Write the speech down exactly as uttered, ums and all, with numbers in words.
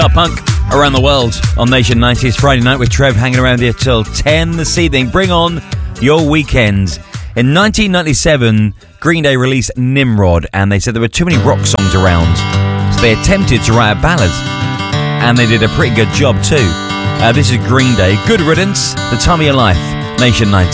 Punk around the world on Nation nineties Friday night with Trev hanging around here till ten this evening. Bring on your weekend. In nineteen ninety-seven, Green Day released Nimrod, and they said there were too many rock songs around, so they attempted to write a ballad, and they did a pretty good job too. Uh, this is Green Day. Good riddance, the time of your life. Nation nineteen.